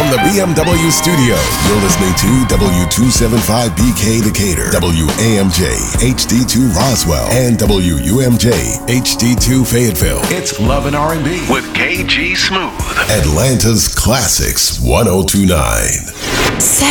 from the BMW studio, you're listening to W275BK Decatur, WAMJ HD2 Roswell, and WUMJ HD2 Fayetteville. It's Love and R&B with KG Smooth. Atlanta's Classics 1029.